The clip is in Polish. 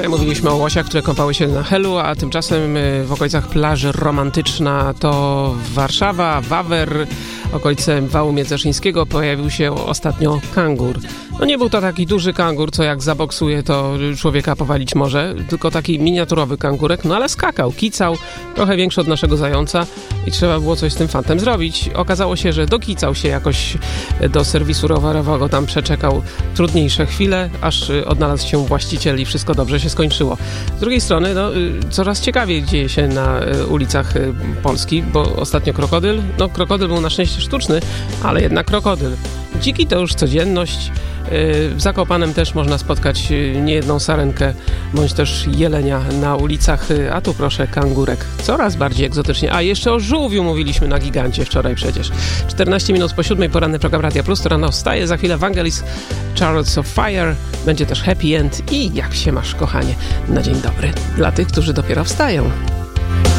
Wczoraj mówiliśmy o łosiach, które kąpały się na Helu, a tymczasem w okolicach plaży Romantyczna to Warszawa, Wawer, okolice Wału Międzyszyńskiego pojawił się ostatnio kangur. No nie był to taki duży kangur, co jak zaboksuje, to człowieka powalić może, tylko taki miniaturowy kangurek, no ale skakał, kicał, trochę większy od naszego zająca i trzeba było coś z tym fantem zrobić. Okazało się, że dokicał się jakoś do serwisu rowerowego, tam przeczekał trudniejsze chwile, aż odnalazł się właściciel i wszystko dobrze się skończyło. Z drugiej strony, no, coraz ciekawiej dzieje się na ulicach Polski, bo ostatnio krokodyl był na szczęście sztuczny, ale jednak krokodyl. Dziki to już codzienność. W Zakopanem też można spotkać niejedną sarenkę, bądź też jelenia na ulicach, a tu proszę kangurek. Coraz bardziej egzotycznie. A jeszcze o żółwiu mówiliśmy na Gigancie wczoraj przecież. 14 minut po 7, poranny program Radia Plus, to rano wstaje, za chwilę Vangelis, Chariots of Fire, będzie też Happy End i jak się masz, kochanie, na dzień dobry dla tych, którzy dopiero wstają.